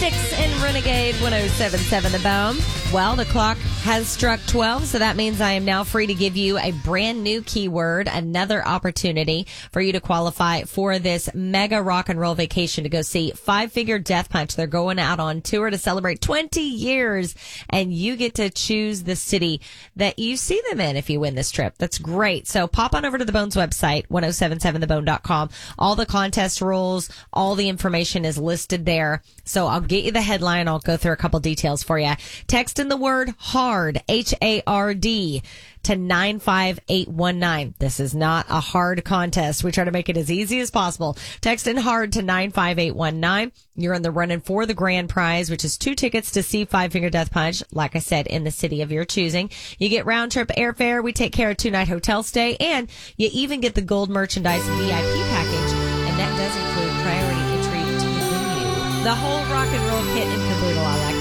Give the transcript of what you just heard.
6 in Renegade 107.7 The Bone. Well, the clock has struck 12, so that means I am now free to give you a brand new keyword, another opportunity for you to qualify for this mega rock and roll vacation to go see Five Finger Death Punch. They're going out on tour to celebrate 20 years, and you get to choose the city that you see them in if you win this trip. That's great. So pop on over to the Bones website, 1077thebone.com. All the contest rules, all the information is listed there. So I'll get you the headline. I'll go through a couple details for you. Text in the word HARD, HARD, to 95819. This is not a hard contest. We try to make it as easy as possible. Text in HARD to 95819. You're in the running for the grand prize, which is 2 tickets to see Five Finger Death Punch, like I said, in the city of your choosing. You get round trip airfare. We take care of 2-night hotel stay, and you even get the gold merchandise VIP package, and that does include priority entry to the venue. The whole rock and roll kit and caboodle, I like